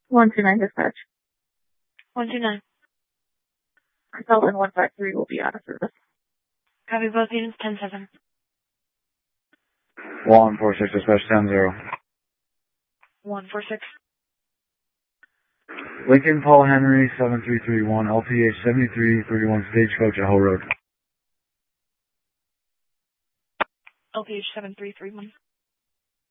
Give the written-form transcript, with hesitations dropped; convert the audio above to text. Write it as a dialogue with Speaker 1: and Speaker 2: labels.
Speaker 1: 129 dispatch.
Speaker 2: 129.
Speaker 1: Consultant 153 will be out of service.
Speaker 2: Copy both units, 10-7.
Speaker 3: 146 dispatch 10-0.
Speaker 2: 146.
Speaker 3: Lincoln Paul Henry 7331 LPH 7331 Stagecoach at Hull Road.
Speaker 2: LPH 7331.